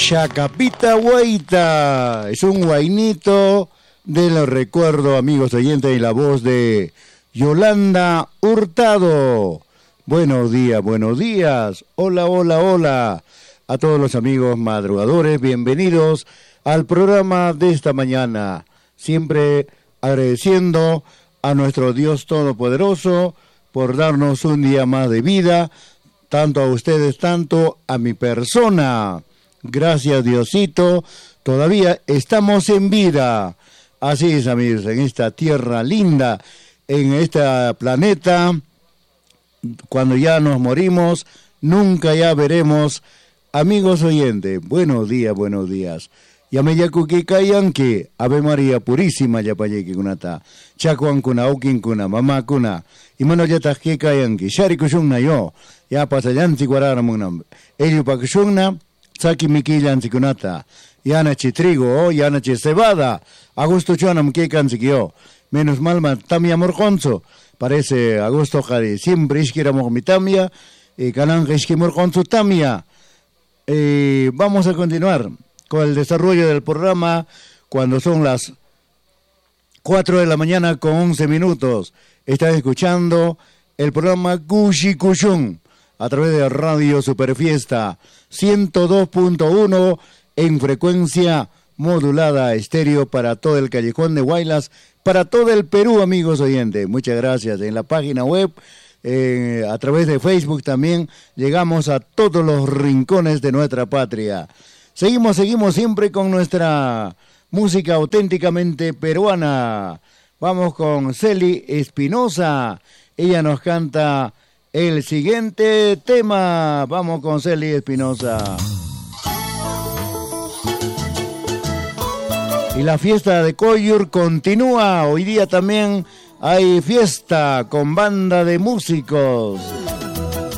Chacapita Guaita, es un guainito de los recuerdos, amigos oyentes, y la voz de Yolanda Hurtado. Buenos días, hola a todos los amigos madrugadores, bienvenidos al programa de esta mañana, siempre agradeciendo a nuestro Dios Todopoderoso por darnos un día más de vida, tanto a ustedes, tanto a mi persona. Gracias, Diosito, todavía estamos en vida. Así es, amigos, en esta tierra linda, en este planeta, cuando ya nos morimos, nunca ya veremos. Amigos oyentes, buenos días. Yameyakuki kayanki, Ave María Purísima yapayeki kunata, chakuan kuna, aukin kuna, mamá kuna, imano yataki kayanki, shari kushungna yo, ya pasayansi guararamunam, ello pakushungna, Saki Mikillan Sikunata, Yanachi trigo, Yanachi cebada, Agosto Chonam Kekansikio, menos mal Tamia Morconzo, parece Agosto Jari, siempre Ishkiramo mi Tamia, Canan Ishkimorconzo Tamia. Vamos a continuar con el desarrollo del programa cuando son las 4 de la mañana con 11 minutos. Estás escuchando el programa Kushi Kushun a través de Radio Superfiesta 102.1 en frecuencia modulada estéreo para todo el Callejón de Huaylas, para todo el Perú, amigos oyentes. Muchas gracias. En la página web, a través de Facebook también llegamos a todos los rincones de nuestra patria. Seguimos siempre con nuestra música auténticamente peruana. Vamos con Celi Espinosa. Ella nos canta el siguiente tema. Vamos con Celi Espinosa. Y la fiesta de Coyur continúa. Hoy día también hay fiesta con banda de músicos.